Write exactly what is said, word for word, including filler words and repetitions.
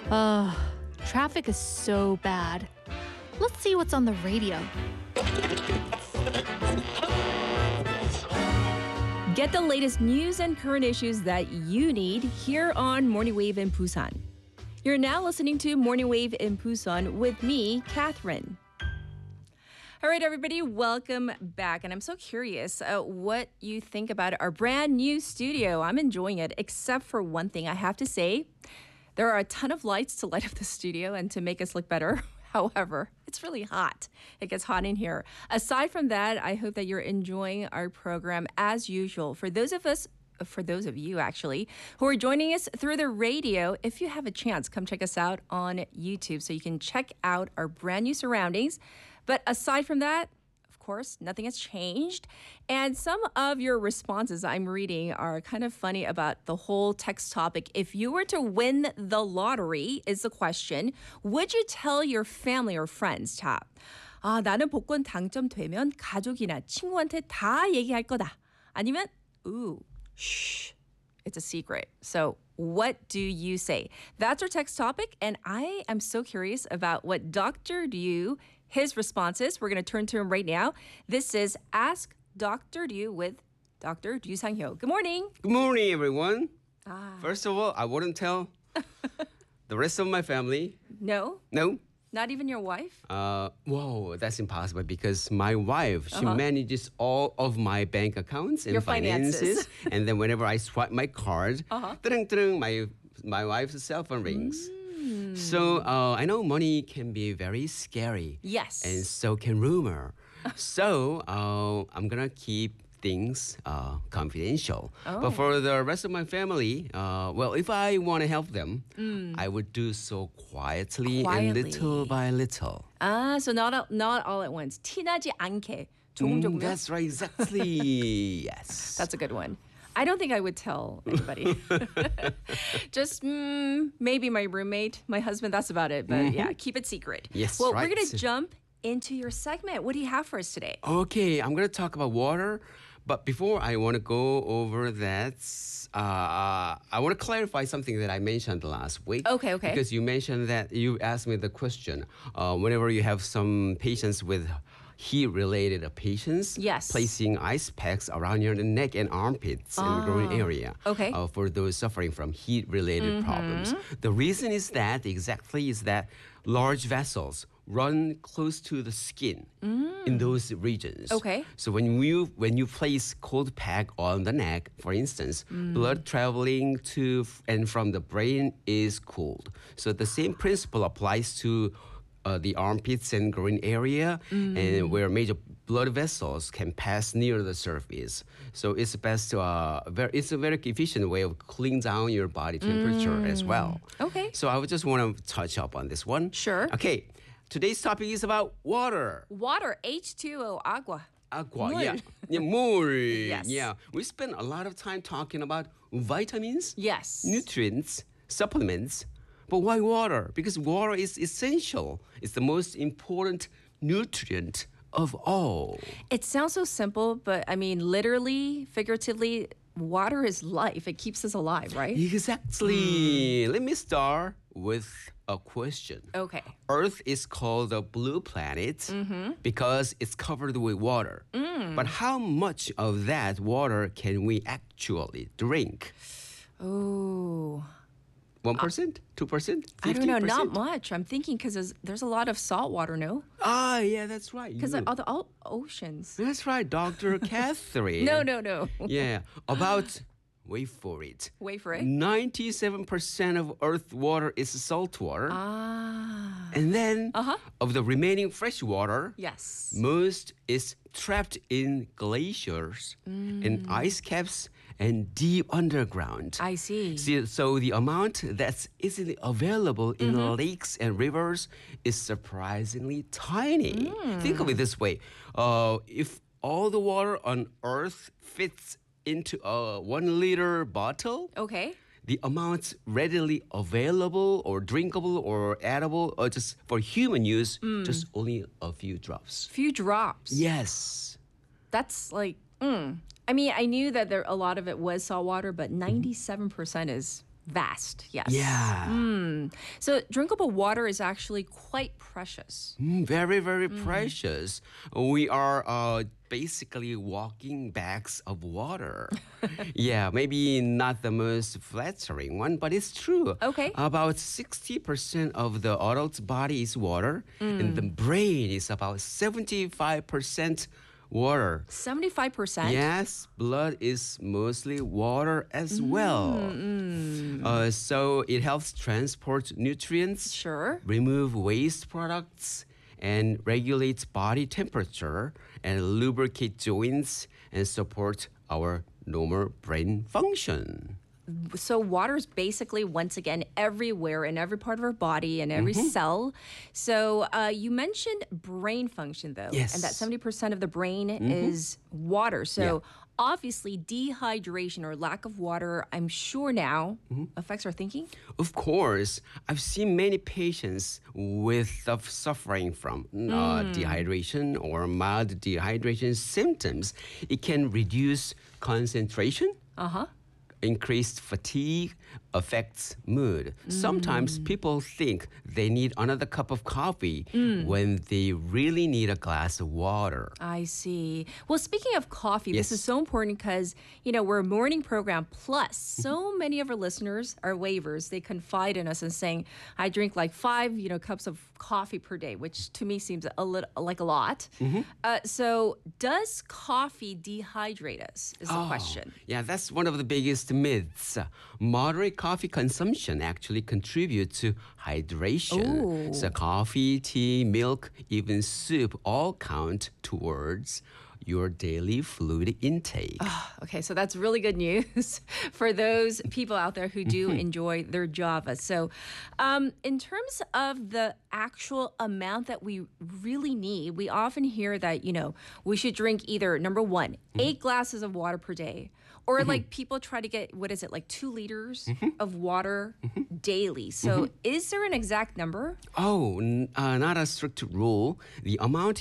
Ugh, traffic is so bad. Let's see what's on the radio. Get the latest news and current issues that you need here on Morning Wave in Busan. You're now listening to Morning Wave in Busan with me, Catherine. All right, everybody, welcome back. And I'm so curious uh, what you think about our brand new studio. I'm enjoying it, except for one thing I have to say. There are a ton of lights to light up the studio and to make us look better. However, it's really hot. It gets hot in here. Aside from that, I hope that you're enjoying our program as usual. For those of us, for those of you actually, who are joining us through the radio, if you have a chance, come check us out on YouTube so you can check out our brand new surroundings. But aside from that, of course, nothing has changed. And some of your responses I'm reading are kind of funny about the whole text topic. If you were to win the lottery, is the question, would you tell your family or friends? 자, 아, 나는 복권 당첨되면 가족이나 친구한테 다 얘기할 거다. 아니면, ooh, shh, it's a secret. So what do you say? That's our text topic, and I am so curious about what Doctor Liu, his responses. We're going to turn to him right now. This is Ask Doctor Liu with Doctor Liu Sang-hyo. Good morning. Good morning, everyone. Ah. First of all, I wouldn't tell the rest of my family. No? No. Not even your wife? Uh, whoa, that's impossible because my wife, she Uh-huh. manages all of my bank accounts and Your finances. finances. And then whenever I swipe my card, Uh-huh. ding-ding, my my wife's cell phone rings. So uh, I know money can be very scary. Yes. And so can rumor. so uh, I'm gonna keep things uh, confidential. Oh. But for the rest of my family, uh, well, if I want to help them, I would do so quietly, and Quietly. little by little. Ah, so not all, not all at once. 티나지 않게 조금 Mm, 조금요? that's right, exactly. yes. That's a good one. I don't think I would tell anybody. Just mm, maybe my roommate, my husband, that's about it. But yeah, keep it secret. Yes, Well, we're right. going to jump into your segment. What do you have for us today? Okay, I'm gonna talk about water, but before I want to go over that, uh, I want to clarify something that I mentioned last week. Okay, okay. Because you mentioned that you asked me the question uh, whenever you have some patients with heat-related patients, Yes. placing ice packs around your neck and armpits and groin area. okay. Uh, for those suffering from heat-related problems. The reason is that exactly is that large vessels run close to the skin in those regions. Okay. So when you when you place cold pack on the neck, for instance, blood traveling to f- and from the brain is cooled. So the same principle applies to uh, the armpits and groin area, and where major blood vessels can pass near the surface. So it's best to uh, very, it's a very efficient way of cooling down your body temperature as well. Okay. So I would just want to touch up on this one. Sure. Okay. Today's topic is about water. Water, H two O, agua. Aqua, 물. yeah. Yeah, more. Yes. Yeah. We spend a lot of time talking about vitamins, Yes. nutrients, supplements. But why water? Because water is essential. It's the most important nutrient of all. It sounds so simple, but I mean, literally, figuratively, water is life. It keeps us alive, right? Exactly. Let me start with a question. Okay. Earth is called a blue planet because it's covered with water. But how much of that water can we actually drink? Oh, one percent? two percent? I don't know, not much. I'm thinking because there's, there's a lot of salt water, no? Ah, yeah, that's right. Because You- all the o- oceans. That's right, Doctor Catherine. No, no, no. Yeah, about, wait for it. Wait for it. ninety-seven percent of Earth water is salt water. Ah. And then, Uh-huh. of the remaining fresh water, Yes. most is trapped in glaciers and ice caps and deep underground. I see. See, so the amount that's easily available in lakes and rivers is surprisingly tiny. Think of it this way: uh, if all the water on Earth fits into a one liter bottle, Okay. the amounts readily available or drinkable or edible or just for human use, just only a few drops. Few drops. Yes. That's like, mm. I mean, I knew that there a lot of it was salt water, but ninety-seven percent is vast. Yes. Yeah. So drinkable water is actually quite precious. Mm, very, very precious. We are uh, basically walking bags of water. Yeah, maybe not the most flattering one, but it's true. Okay. About sixty percent of the adult's body is water, and the brain is about seventy-five percent water. seventy-five percent? Yes, blood is mostly water as well. Uh, so it helps transport nutrients, Sure. remove waste products, and regulates body temperature and lubricate joints and support our normal brain function. So water is basically, once again, everywhere in every part of our body and every cell. So uh, you mentioned brain function, though. Yes. And that seventy percent of the brain is water. So obviously dehydration or lack of water, I'm sure now, affects our thinking. Of course, I've seen many patients with of suffering from uh, dehydration or mild dehydration symptoms. It can reduce concentration. Uh-huh. Increased fatigue affects mood. Sometimes people think they need another cup of coffee when they really need a glass of water. I see. Well, speaking of coffee, this Yes. is so important because, you know, we're a morning program. Plus, so many of our listeners are waivers. They confide in us and saying, I drink like five, you know, cups of coffee per day, which to me seems a little like a lot. Uh, so does coffee dehydrate us is the question. Yeah, that's one of the biggest myths. Moderate coffee consumption actually contributes to hydration. So coffee, tea, milk, even soup all count towards your daily fluid intake. Okay, so that's really good news for those people out there who do enjoy their Java. So, um, in terms of the actual amount that we really need, we often hear that, you know, we should drink either, number one, eight glasses of water per day, or like people try to get, what is it, like two liters of water daily. So, is there an exact number? Oh, n- uh, not a strict rule. The amount